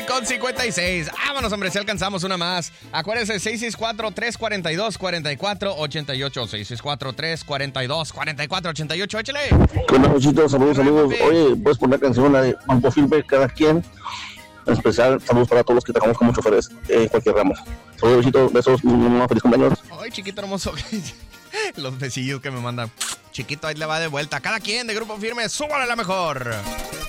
9:56. Vámonos, hombre, si alcanzamos una más. Acuérdense, 664-342-4488. 664-342-4488. Échale. ¿Qué onda, Luchito? Saludos. Oye, puedes poner la canción, la de Banco Firme, cada quien. En especial, saludos para todos los que trabajamos como choferes en cualquier ramo. Saludos, Luchito. Besos. Feliz cumpleaños. Ay, chiquito hermoso. Los besillos que me mandan. Chiquito, ahí le va de vuelta. Cada quien de Grupo Firme, súbale la mejor.